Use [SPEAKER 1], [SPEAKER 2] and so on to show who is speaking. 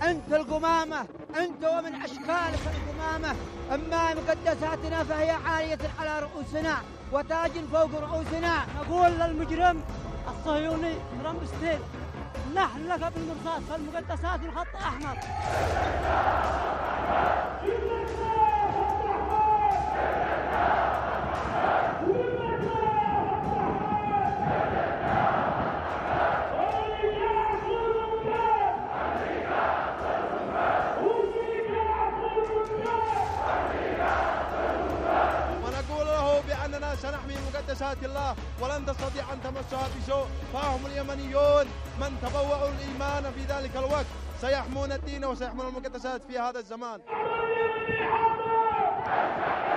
[SPEAKER 1] أنت القمامة، أنت ومن أشكالك القمامة. أما مقدساتنا فهي عالية على رؤوسنا وتاج فوق رؤوسنا.
[SPEAKER 2] نقول للمجرم الصهيوني رامبستين نحن لك بالمرصاص، فالمقدسات الخط أحمر.
[SPEAKER 3] ونقول له بأننا سنحمي مقدسات الله ولن تستطيع أن تمسها بسوء، فهم اليمنيون من تبوأوا الإيمان في ذلك الوقت سيحمون الدين وسيحمون المقدسات في هذا الزمان.